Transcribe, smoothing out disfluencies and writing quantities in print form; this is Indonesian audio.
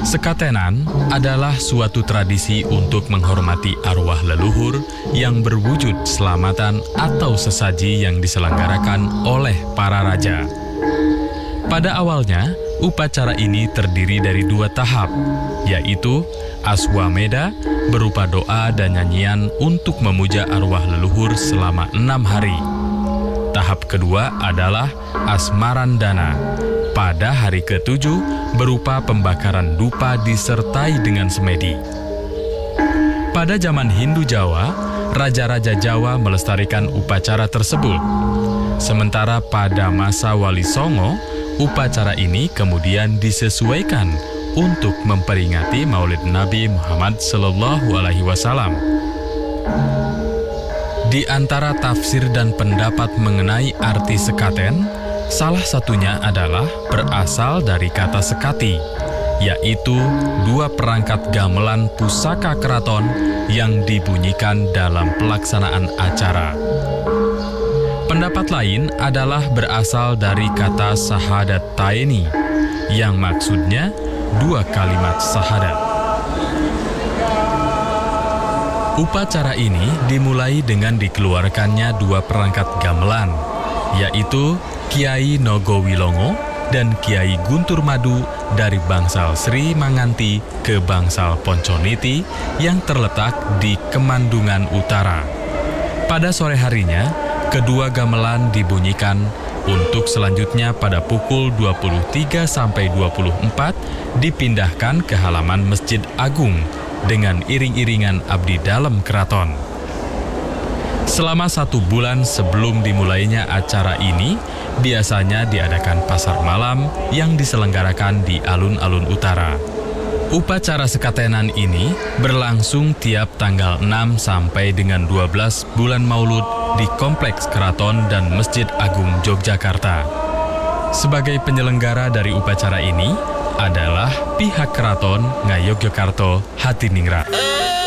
Sekatenan adalah suatu tradisi untuk menghormati arwah leluhur yang berwujud selamatan atau sesaji yang diselenggarakan oleh para raja. Pada awalnya, upacara ini terdiri dari 2 tahap, yaitu Aswameda berupa doa dan nyanyian untuk memuja arwah leluhur selama 6 hari. Tahap kedua adalah Asmarandana. Pada hari ke-7 berupa pembakaran dupa disertai dengan semedi. Pada zaman Hindu Jawa, raja-raja Jawa melestarikan upacara tersebut. Sementara pada masa Wali Songo, upacara ini kemudian disesuaikan untuk memperingati Maulid Nabi Muhammad SAW. Di antara tafsir dan pendapat mengenai arti sekaten, salah satunya adalah berasal dari kata sekati, yaitu 2 perangkat gamelan pusaka keraton yang dibunyikan dalam pelaksanaan acara. Pendapat lain adalah berasal dari kata sahadat taeni, yang maksudnya 2 kalimat sahadat. Upacara ini dimulai dengan dikeluarkannya 2 perangkat gamelan, yaitu Kiai Nogowilongo dan Kiai Guntur Madu dari bangsal Sri Manganti ke bangsal Ponconiti yang terletak di Kemandungan Utara. Pada sore harinya, kedua gamelan dibunyikan untuk selanjutnya pada pukul 23-24 dipindahkan ke halaman Masjid Agung dengan iring-iringan abdi dalam keraton. Selama 1 bulan sebelum dimulainya acara ini, biasanya diadakan pasar malam yang diselenggarakan di alun-alun utara. Upacara sekatenan ini berlangsung tiap tanggal 6 sampai dengan 12 bulan Maulud di Kompleks Keraton dan Masjid Agung Yogyakarta. Sebagai penyelenggara dari upacara ini adalah pihak Keraton Ngayogyakarta Hatiningrat.